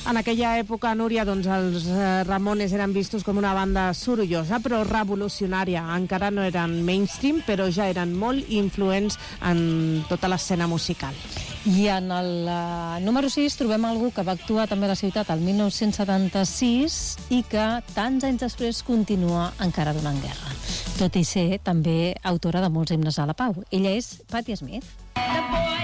En aquella època, Núria, doncs els Ramones eren vistos com una banda sorollosa però revolucionària. Encara no eren mainstream, però ja eren molt influents en tota l'escena musical. I en el número 6 trobem algú que va actuar també a la ciutat el 1976 i que tants anys després continua encara donant guerra, tot i ser també autora de molts himnes a la pau. Ella és Patti Smith.